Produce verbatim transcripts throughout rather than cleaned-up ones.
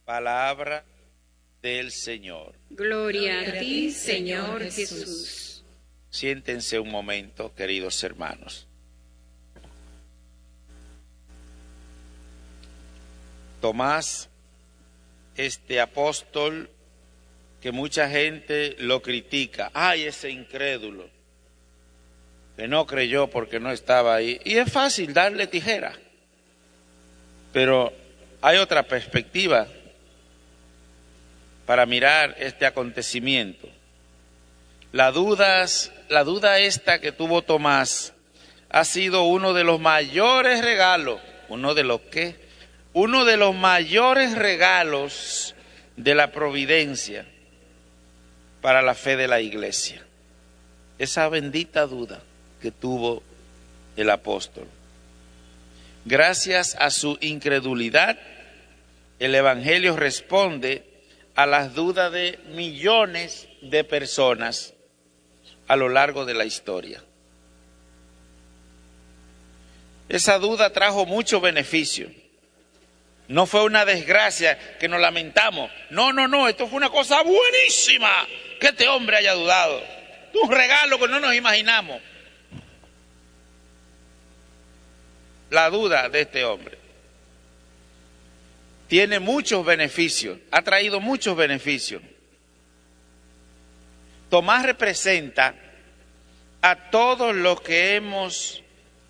Palabra del Señor. Gloria a ti, Señor Jesús. Siéntense un momento, queridos hermanos. Tomás, este apóstol que mucha gente lo critica, ay, ese incrédulo, que no creyó porque no estaba ahí. Y es fácil darle tijera, pero hay otra perspectiva para mirar este acontecimiento. La dudas, la duda esta que tuvo Tomás ha sido uno de los mayores regalos, uno de los que, uno de los mayores regalos de la providencia para la fe de la iglesia. Esa bendita duda que tuvo el apóstol. Gracias a su incredulidad, el Evangelio responde a las dudas de millones de personas a lo largo de la historia. Esa duda trajo mucho beneficio. No fue una desgracia que nos lamentamos. No, no, no, esto fue una cosa buenísima que este hombre haya dudado. Un regalo que no nos imaginamos. La duda de este hombre tiene muchos beneficios, ha traído muchos beneficios. Tomás representa a todos los que hemos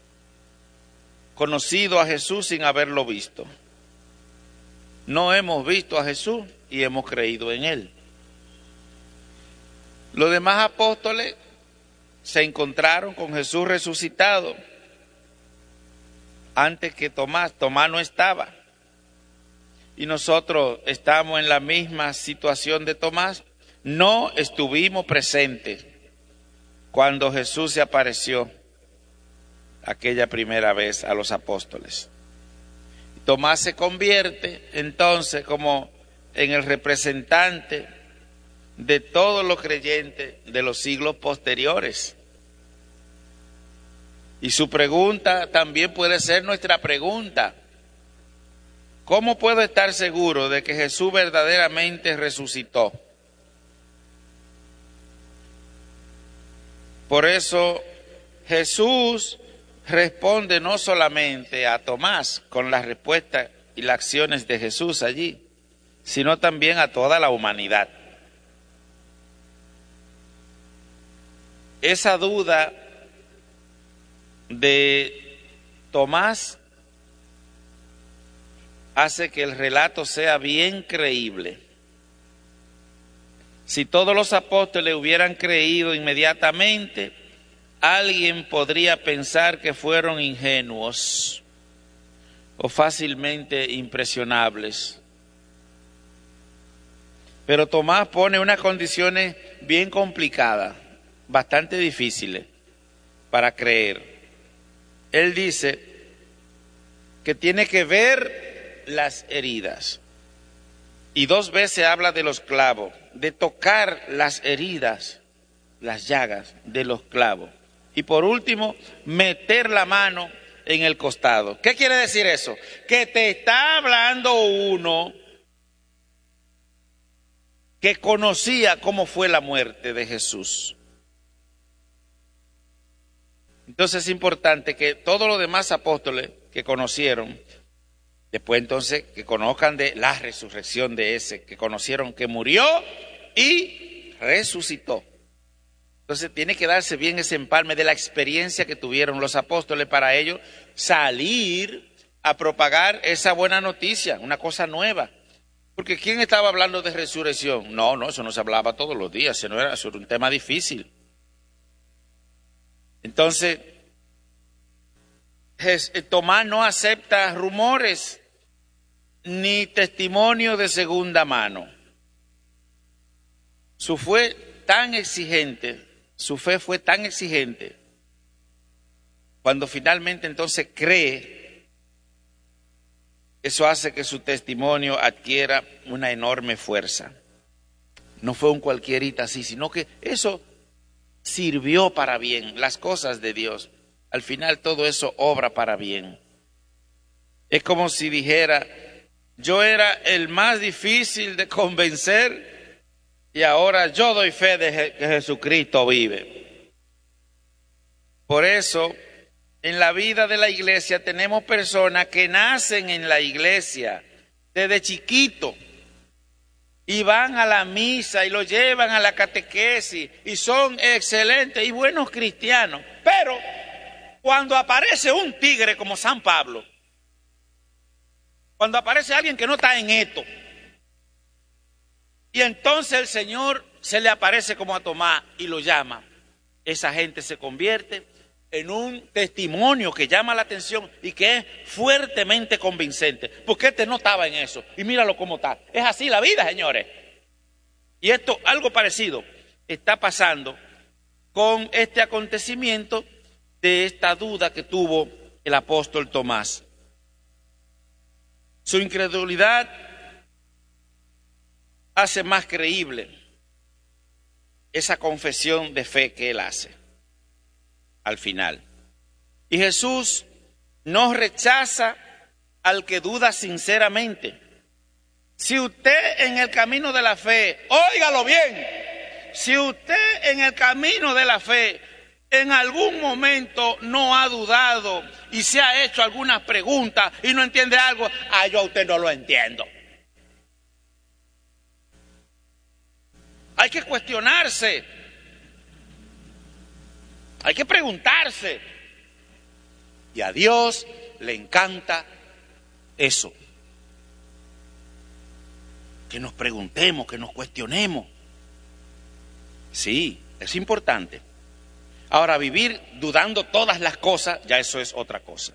conocido a Jesús sin haberlo visto. No hemos visto a Jesús y hemos creído en Él. Los demás apóstoles se encontraron con Jesús resucitado antes que Tomás. Tomás no estaba. Y nosotros estamos en la misma situación de Tomás. No estuvimos presentes cuando Jesús se apareció aquella primera vez a los apóstoles. Tomás se convierte entonces como en el representante de todos los creyentes de los siglos posteriores. Y su pregunta también puede ser nuestra pregunta. ¿Cómo puedo estar seguro de que Jesús verdaderamente resucitó? Por eso Jesús responde no solamente a Tomás con las respuestas y las acciones de Jesús allí, sino también a toda la humanidad. Esa duda de Tomás hace que el relato sea bien creíble. Si todos los apóstoles hubieran creído inmediatamente, alguien podría pensar que fueron ingenuos o fácilmente impresionables. Pero Tomás pone unas condiciones bien complicadas, bastante difíciles para creer. Él dice que tiene que ver las heridas. Y dos veces habla de los clavos, de tocar las heridas, las llagas de los clavos. Y por último, meter la mano en el costado. ¿Qué quiere decir eso? Que te está hablando uno que conocía cómo fue la muerte de Jesús. Entonces es importante que todos los demás apóstoles que conocieron, después entonces que conozcan de la resurrección de ese, que conocieron que murió y resucitó. Entonces tiene que darse bien ese empalme de la experiencia que tuvieron los apóstoles para ellos salir a propagar esa buena noticia, una cosa nueva. Porque ¿quién estaba hablando de resurrección? No, no, eso no se hablaba todos los días, eso no era, eso era un tema difícil. Entonces, Tomás no acepta rumores ni testimonio de segunda mano. Su fe tan exigente, su fe fue tan exigente, cuando finalmente entonces cree, eso hace que su testimonio adquiera una enorme fuerza. No fue un cualquierita así, sino que eso sirvió para bien, las cosas de Dios. Al final todo eso obra para bien. Es como si dijera, yo era el más difícil de convencer y ahora yo doy fe de que Jesucristo vive. Por eso, en la vida de la iglesia tenemos personas que nacen en la iglesia desde chiquito y van a la misa y lo llevan a la catequesis y son excelentes y buenos cristianos. Pero cuando aparece un tigre como San Pablo, cuando aparece alguien que no está en esto, y entonces el Señor se le aparece como a Tomás y lo llama, esa gente se convierte en un testimonio que llama la atención y que es fuertemente convincente, porque este no estaba en eso, y míralo cómo está. Es así la vida, señores. Y esto, algo parecido, está pasando con este acontecimiento de esta duda que tuvo el apóstol Tomás. Su incredulidad hace más creíble esa confesión de fe que él hace al final. Y Jesús no rechaza al que duda sinceramente. Si usted en el camino de la fe, óigalo bien, si usted en el camino de la fe en algún momento no ha dudado y se ha hecho algunas preguntas y no entiende algo, ah, yo a usted no lo entiendo. Hay que cuestionarse, hay que preguntarse. Y a Dios le encanta eso. Que nos preguntemos, que nos cuestionemos. Sí, es importante. Ahora, vivir dudando todas las cosas, ya eso es otra cosa.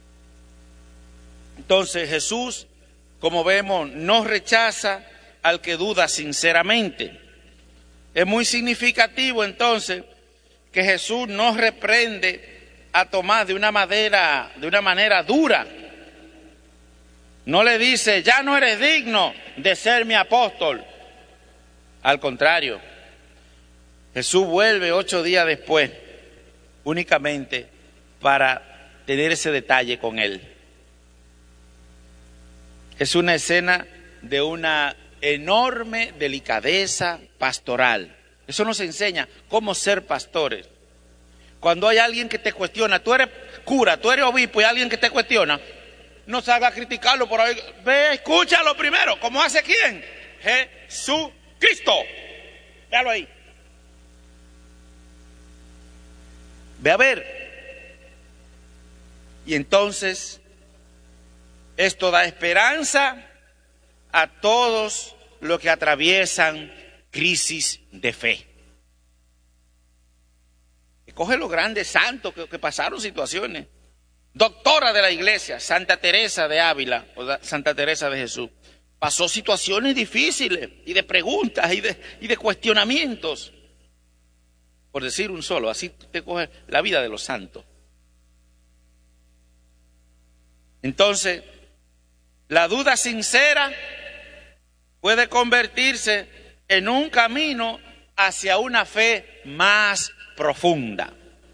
Entonces Jesús, como vemos, no rechaza al que duda sinceramente. Es muy significativo entonces que Jesús no reprende a Tomás de una manera, de una manera dura. No le dice, ya no eres digno de ser mi apóstol. Al contrario, Jesús vuelve ocho días después, únicamente para tener ese detalle con él. Es una escena de una enorme delicadeza pastoral. Eso nos enseña cómo ser pastores. Cuando hay alguien que te cuestiona, tú eres cura, tú eres obispo y alguien que te cuestiona, no salga a criticarlo por ahí. Ve, escúchalo primero. ¿Cómo hace quién? Jesucristo. Véalo ahí. Ve a ver. Y entonces, esto da esperanza a todos los que atraviesan crisis de fe. Coge los grandes santos que, que pasaron situaciones. Doctora de la iglesia, Santa Teresa de Ávila, o Santa Teresa de Jesús, pasó situaciones difíciles y de preguntas y de, y de cuestionamientos. Por decir un solo, así te coge la vida de los santos. Entonces, la duda sincera puede convertirse en un camino hacia una fe más profunda.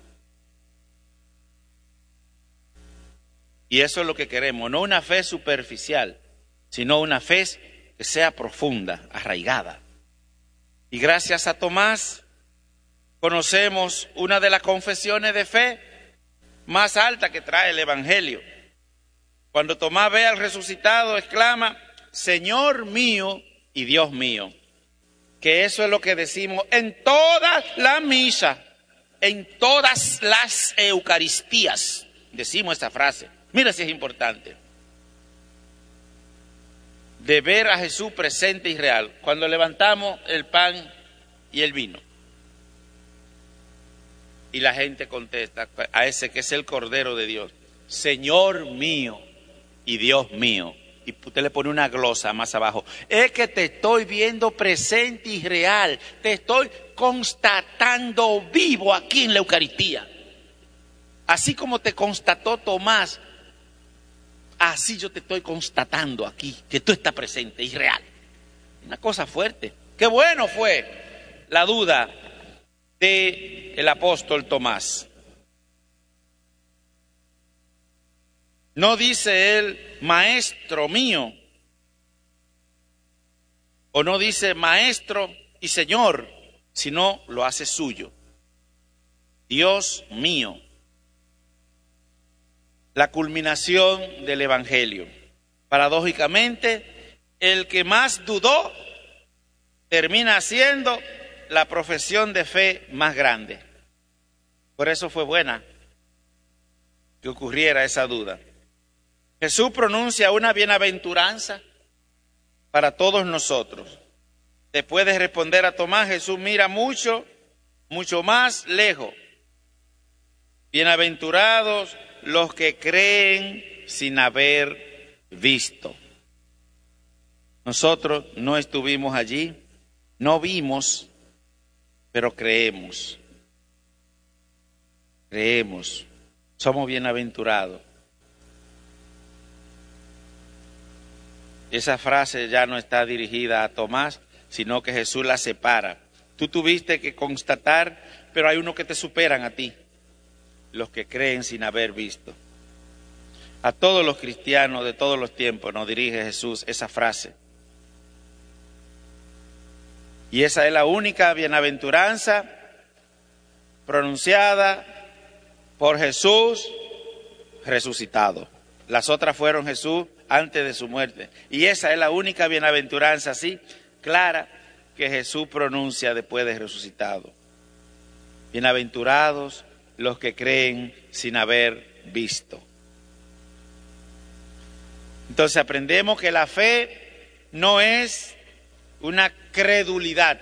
Y eso es lo que queremos, no una fe superficial, sino una fe que sea profunda, arraigada. Y gracias a Tomás conocemos una de las confesiones de fe más alta que trae el Evangelio. Cuando Tomás ve al resucitado, exclama, Señor mío y Dios mío. Que eso es lo que decimos en todas las misas, en todas las eucaristías. Decimos esta frase. Mira si es importante. De ver a Jesús presente y real. Cuando levantamos el pan y el vino. Y la gente contesta a ese que es el Cordero de Dios. Señor mío y Dios mío. Y usted le pone una glosa más abajo. Es que te estoy viendo presente y real. Te estoy constatando vivo aquí en la Eucaristía. Así como te constató Tomás, así yo te estoy constatando aquí, que tú estás presente y real. Una cosa fuerte. Qué bueno fue la duda del apóstol Tomás. No dice él, maestro mío, o no dice maestro y señor, sino lo hace suyo. Dios mío. La culminación del Evangelio. Paradójicamente, el que más dudó termina siendo la profesión de fe más grande. Por eso fue buena que ocurriera esa duda. Jesús pronuncia una bienaventuranza para todos nosotros. Después de responder a Tomás, Jesús mira mucho, mucho más lejos. Bienaventurados los que creen sin haber visto. Nosotros no estuvimos allí, no vimos, pero creemos. Creemos. Somos bienaventurados. Esa frase ya no está dirigida a Tomás, sino que Jesús la separa. Tú tuviste que constatar, pero hay unos que te superan a ti, los que creen sin haber visto. A todos los cristianos de todos los tiempos nos dirige Jesús esa frase. Y esa es la única bienaventuranza pronunciada por Jesús resucitado. Las otras fueron Jesús antes de su muerte. Y esa es la única bienaventuranza así clara que Jesús pronuncia después de resucitado. Bienaventurados los que creen sin haber visto. Entonces aprendemos que la fe no es una credulidad.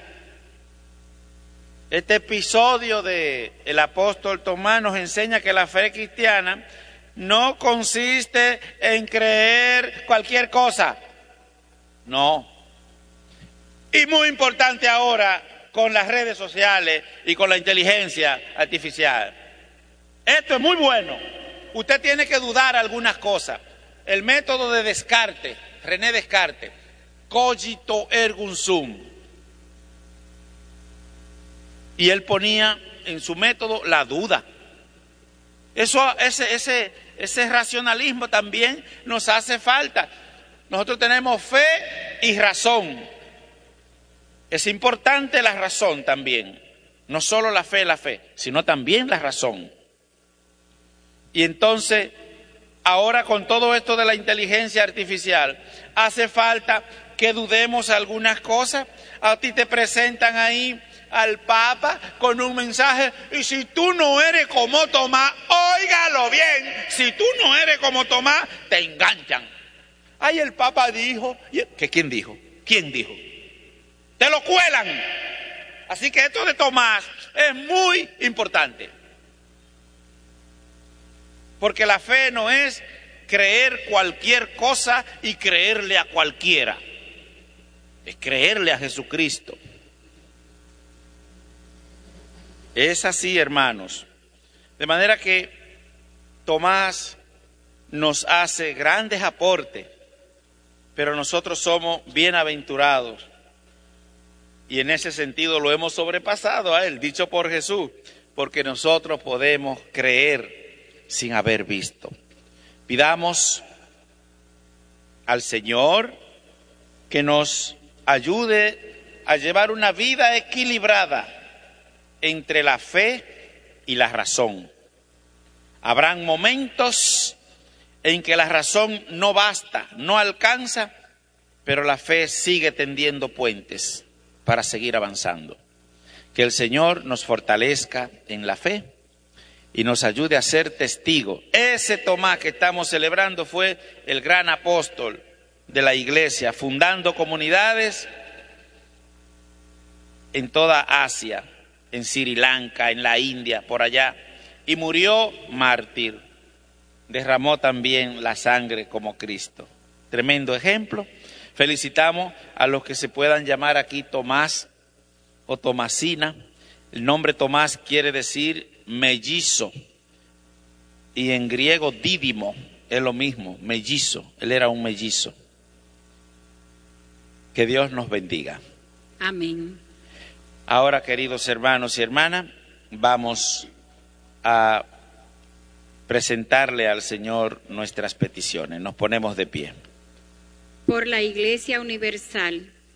Este episodio de el apóstol Tomás nos enseña que la fe cristiana no consiste en creer cualquier cosa. No. Y muy importante ahora con las redes sociales y con la inteligencia artificial. Esto es muy bueno. Usted tiene que dudar algunas cosas. El método de Descartes, René Descartes, cogito ergo sum. Y él ponía en su método la duda. Eso, ese, ese, ese racionalismo también nos hace falta. Nosotros tenemos fe y razón. Es importante la razón también. No solo la fe, la fe, sino también la razón. Y entonces, ahora con todo esto de la inteligencia artificial, hace falta que dudemos algunas cosas. A ti te presentan ahí al Papa con un mensaje, y si tú no eres como Tomás, óigalo bien, si tú no eres como Tomás, te enganchan. Ay, el Papa dijo, ¿que quién dijo? ¿Quién dijo? Te lo cuelan. Así que esto de Tomás es muy importante. Porque la fe no es creer cualquier cosa y creerle a cualquiera. Es creerle a Jesucristo. Es así, hermanos. De manera que Tomás nos hace grandes aportes, pero nosotros somos bienaventurados. Y en ese sentido lo hemos sobrepasado a él, dicho por Jesús, porque nosotros podemos creer sin haber visto. Pidamos al Señor que nos ayude a llevar una vida equilibrada entre la fe y la razón. Habrán momentos en que la razón no basta, no alcanza, pero la fe sigue tendiendo puentes para seguir avanzando. Que el Señor nos fortalezca en la fe y nos ayude a ser testigos. Ese Tomás que estamos celebrando fue el gran apóstol de la iglesia, fundando comunidades en toda Asia, en Sri Lanka, en la India, por allá, y murió mártir. Derramó también la sangre como Cristo. Tremendo ejemplo. Felicitamos a los que se puedan llamar aquí Tomás o Tomasina. El nombre Tomás quiere decir mellizo, y en griego dídimo es lo mismo, mellizo. Él era un mellizo. Que Dios nos bendiga. Amén. Ahora, queridos hermanos y hermanas, vamos a presentarle al Señor nuestras peticiones. Nos ponemos de pie. Por la Iglesia Universal,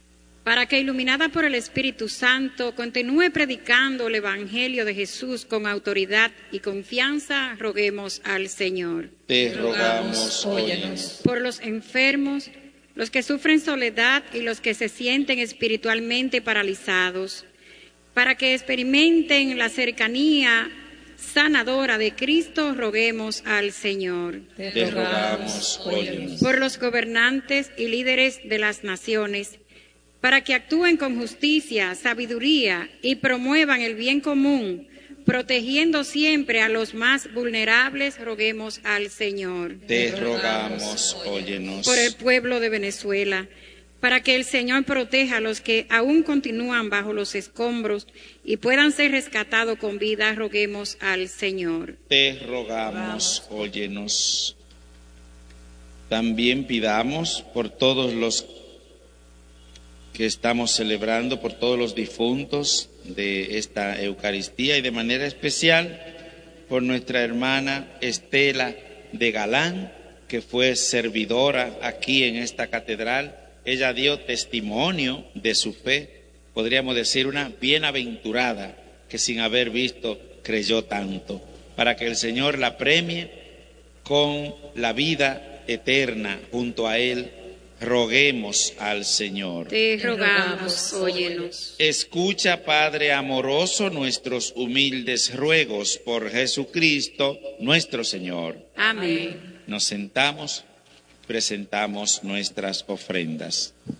para que, iluminada por el Espíritu Santo, continúe predicando el Evangelio de Jesús con autoridad y confianza, roguemos al Señor. Te rogamos, óyenos. Por los enfermos, los que sufren soledad y los que se sienten espiritualmente paralizados, para que experimenten la cercanía sanadora de Cristo, roguemos al Señor. Te rogamos, óyenos. Por los gobernantes y líderes de las naciones, para que actúen con justicia, sabiduría y promuevan el bien común, protegiendo siempre a los más vulnerables, roguemos al Señor. Te rogamos, óyenos. Por el pueblo de Venezuela, para que el Señor proteja a los que aún continúan bajo los escombros y puedan ser rescatados con vida, roguemos al Señor. Te rogamos, óyenos. También pidamos por todos los que estamos celebrando, por todos los difuntos de esta Eucaristía y de manera especial por nuestra hermana Estela de Galán, que fue servidora aquí en esta catedral. Ella dio testimonio de su fe, podríamos decir una bienaventurada que sin haber visto creyó tanto, para que el Señor la premie con la vida eterna junto a Él. Roguemos al Señor. Te rogamos, óyenos. Escucha, Padre amoroso, nuestros humildes ruegos por Jesucristo, nuestro Señor. Amén. Nos sentamos, presentamos nuestras ofrendas.